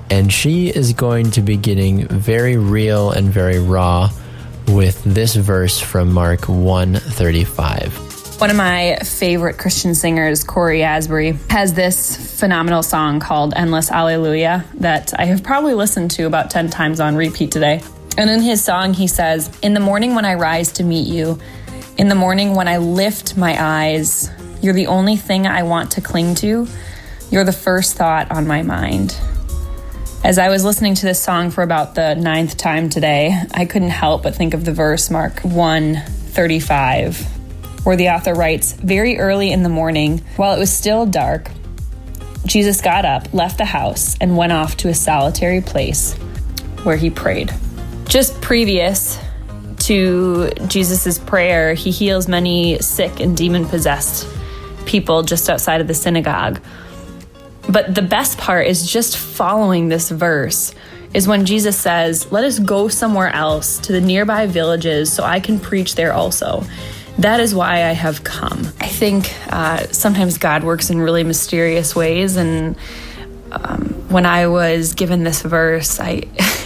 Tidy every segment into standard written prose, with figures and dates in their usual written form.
And she is going to be getting very real and very raw with this verse from Mark 1:35. One of my favorite Christian singers, Cory Asbury, has this phenomenal song called Endless Alleluia that I have probably listened to about 10 times on repeat today. And in his song, he says, "In the morning when I rise to meet you, in the morning when I lift my eyes, you're the only thing I want to cling to. You're the first thought on my mind." As I was listening to this song for about the 9th time today, I couldn't help but think of the verse, Mark 1:35, where the author writes, "Very early in the morning, while it was still dark, Jesus got up, left the house, and went off to a solitary place where he prayed." Just previous to Jesus' prayer, he heals many sick and demon-possessed people just outside of the synagogue. But the best part is just following this verse is when Jesus says, "Let us go somewhere else to the nearby villages so I can preach there also. That is why I have come." I think sometimes God works in really mysterious ways. And when I was given this verse, I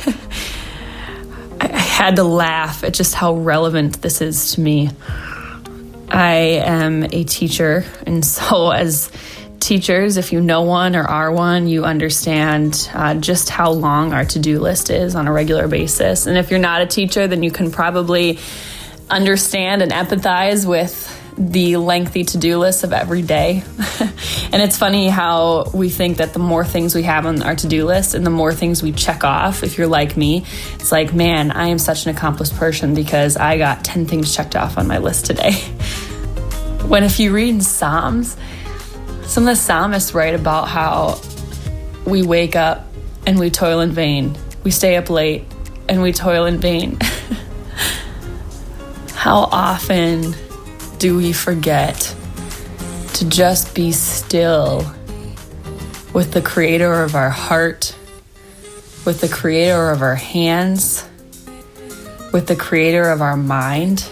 had to laugh at just how relevant this is to me. I am a teacher, and so as teachers, if you know one or are one, you understand just how long our to-do list is on a regular basis. And if you're not a teacher, then you can probably understand and empathize with the lengthy to-do list of every day. And it's funny how we think that the more things we have on our to-do list and the more things we check off, if you're like me, it's like, man, I am such an accomplished person because I got 10 things checked off on my list today. When if you read in Psalms, some of the psalmists write about how we wake up and we toil in vain. We stay up late and we toil in vain. How often do we forget to just be still with the creator of our heart, with the creator of our hands, with the creator of our mind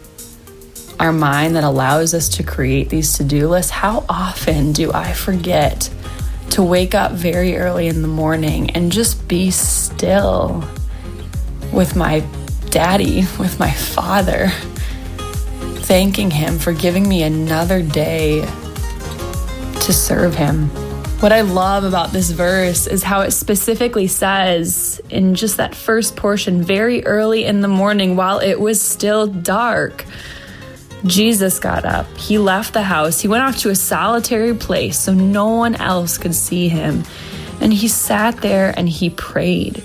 that allows us to create these to-do lists? How often do I forget to wake up very early in the morning and just be still with my daddy, with my father, thanking him for giving me another day to serve him? What I love about this verse is how it specifically says in just that first portion, very early in the morning while it was still dark, Jesus got up, he left the house, he went off to a solitary place so no one else could see him. And he sat there and he prayed.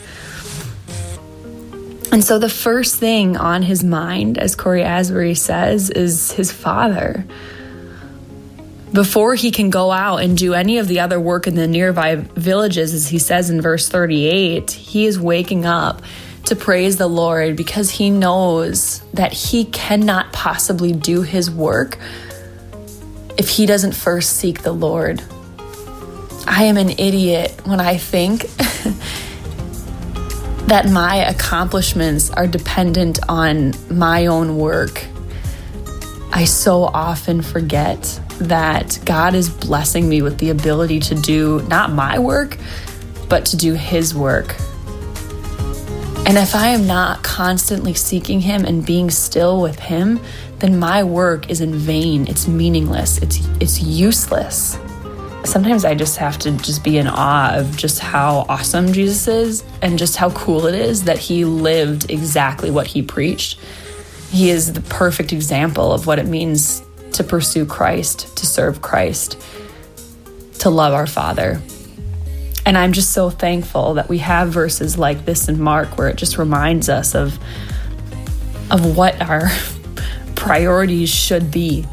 And so the first thing on his mind, as Cory Asbury says, is his Father. Before he can go out and do any of the other work in the nearby villages, as he says in verse 38, he is waking up to praise the Lord because he knows that he cannot possibly do his work if he doesn't first seek the Lord. I am an idiot when I think that my accomplishments are dependent on my own work. I so often forget that God is blessing me with the ability to do not my work, but to do his work. And if I am not constantly seeking him and being still with him, then my work is in vain. It's meaningless. It's useless. Sometimes I just have to just be in awe of just how awesome Jesus is and just how cool it is that he lived exactly what he preached. He is the perfect example of what it means to pursue Christ, to serve Christ, to love our Father. And I'm just so thankful that we have verses like this in Mark where it just reminds us of what our priorities should be.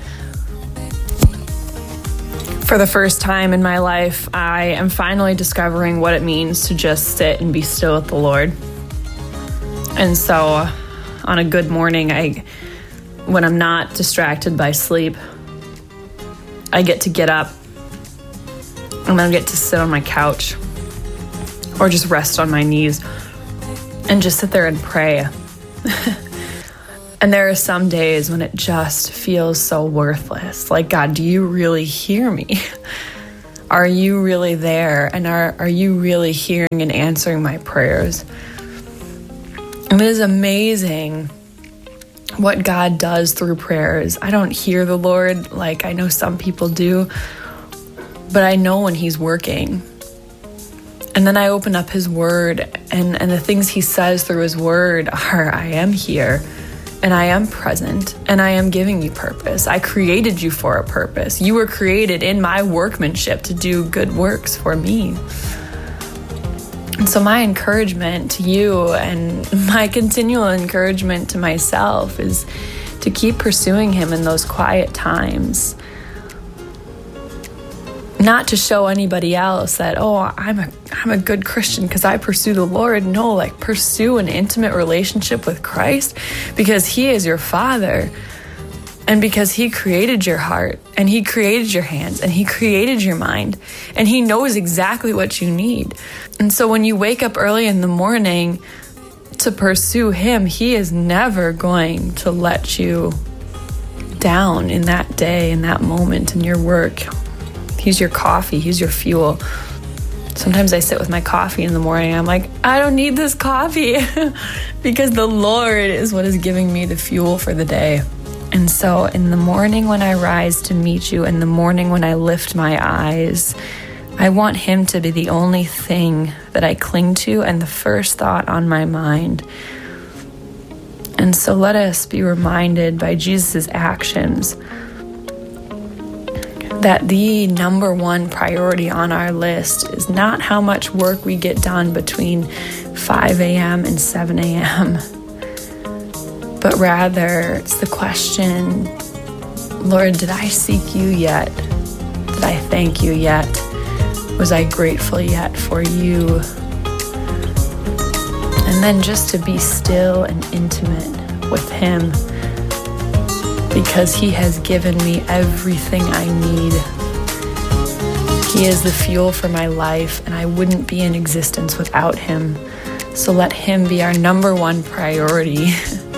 For the first time in my life, I am finally discovering what it means to just sit and be still with the Lord. And so on a good morning, when I'm not distracted by sleep, I get up and I get to sit on my couch or just rest on my knees and just sit there and pray. And there are some days when it just feels so worthless. Like, God, do you really hear me? Are you really there? And are you really hearing and answering my prayers? And it is amazing what God does through prayers. I don't hear the Lord like I know some people do, but I know when he's working. And then I open up his word, and the things he says through his word are, I am here, and I am present, and I am giving you purpose. I created you for a purpose. You were created in my workmanship to do good works for me. And so my encouragement to you and my continual encouragement to myself is to keep pursuing him in those quiet times. Not to show anybody else that, oh, I'm a good Christian because I pursue the Lord. No, like pursue an intimate relationship with Christ because he is your Father. And because he created your heart, and he created your hands, and he created your mind, and he knows exactly what you need. And so when you wake up early in the morning to pursue him, he is never going to let you down in that day, in that moment, in your work. He's your coffee, he's your fuel. Sometimes I sit with my coffee in the morning, I'm like, I don't need this coffee because the Lord is what is giving me the fuel for the day. And so in the morning when I rise to meet you, in the morning when I lift my eyes, I want him to be the only thing that I cling to and the first thought on my mind. And so let us be reminded by Jesus' actions that the number one priority on our list is not how much work we get done between 5 a.m. and 7 a.m., but rather it's the question, Lord, did I seek you yet? Did I thank you yet? Was I grateful yet for you? And then just to be still and intimate with him, because he has given me everything I need. He is the fuel for my life, and I wouldn't be in existence without him. So let him be our number one priority.